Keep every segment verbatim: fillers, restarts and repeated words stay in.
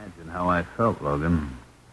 Imagine how I felt, Logan.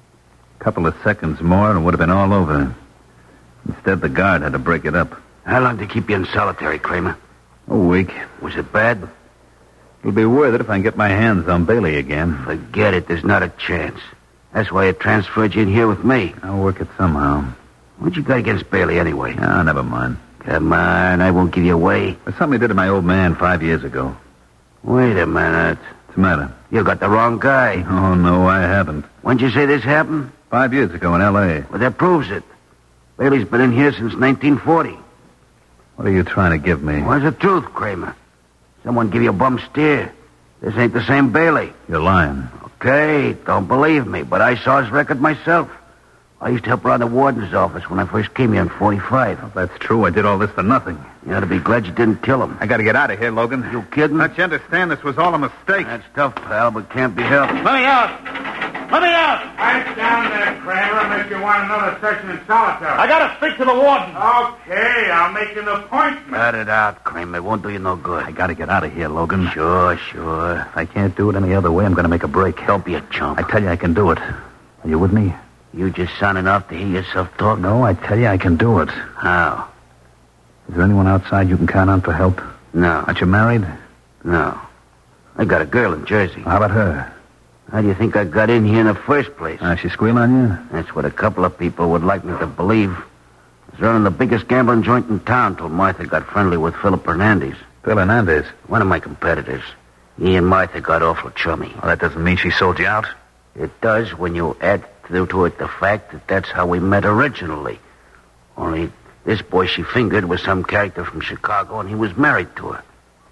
A couple of seconds more and it would have been all over. Instead, the guard had to break it up. How long did they keep you in solitary, Kramer? A week. Was it bad? It'll be worth it if I can get my hands on Bailey again. Forget it. There's not a chance. That's why I transferred you in here with me. I'll work it somehow. What you got against Bailey, anyway? Ah, never mind. Come on, I won't give you away. There's something he did to my old man five years ago. Wait a minute. What's the matter? You got the wrong guy. Oh, no, I haven't. When'd you say this happened? Five years ago in L A Well, that proves it. Bailey's been in here since nineteen forty. What are you trying to give me? What's the truth, Kramer? Someone give you a bum steer. This ain't the same Bailey. You're lying. Okay, don't believe me, but I saw his record myself. I used to help around the warden's office when I first came here in forty-five. If that's true, I did all this for nothing. You ought to be glad you didn't kill him. I gotta get out of here, Logan. You kidding? Don't you understand this was all a mistake? That's tough, pal, but can't be helped. Let me out! Let me out! Pipe down there, Kramer, unless you want another session in solitary. I gotta speak to the warden. Okay, I'll make an appointment. Cut it out, Kramer. It won't do you no good. I gotta get out of here, Logan. Sure, sure. If I can't do it any other way, I'm gonna make a break. Don't be a chump. I tell you I can do it. Are you with me? You just sounding off to hear yourself talk? No, I tell you I can do it. How? Is there anyone outside you can count on for help? No. Aren't you married? No. I got a girl in Jersey. How about her? How do you think I got in here in the first place? Uh, she squeal on you? That's what a couple of people would like me to believe. I was running the biggest gambling joint in town till Martha got friendly with Philip Hernandez. Phil Hernandez? One of my competitors. He and Martha got awful chummy. Well, that doesn't mean she sold you out. It does when you add to it the fact that that's how we met originally. Only this boy she fingered was some character from Chicago, and he was married to her.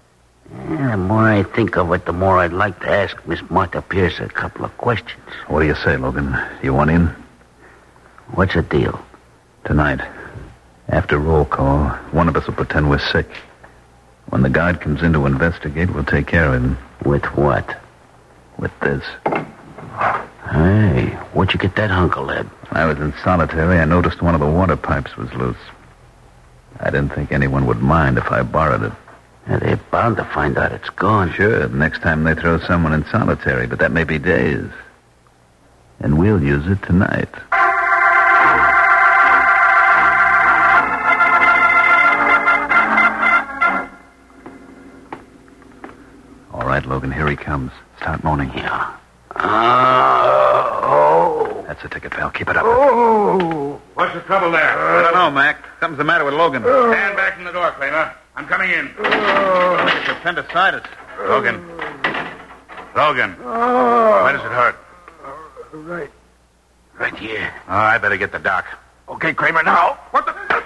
Yeah, the more I think of it, the more I'd like to ask Miss Martha Pierce a couple of questions. What do you say, Logan? You want in? What's the deal? Tonight, after roll call, one of us will pretend we're sick. When the guard comes in to investigate, we'll take care of him. With what? With this. Hey, where'd you get that hunk of lead? When I was in solitary, I noticed one of the water pipes was loose. I didn't think anyone would mind if I borrowed it. Yeah, they're bound to find out it's gone. Sure, the next time they throw someone in solitary, but that may be days. And we'll use it tonight. All right, Logan, here he comes. Start moaning. Yeah. Uh, oh. That's the ticket, pal. Keep it up. Oh. What's the trouble there? I don't know, Mac. Something's the matter with Logan. Stand back from the door, Kramer. I'm coming in. Oh, it's appendicitis. Logan. Logan. Oh. Where does it hurt? Right. Right here. Oh, I better get the doc. Okay, Kramer, now. What the...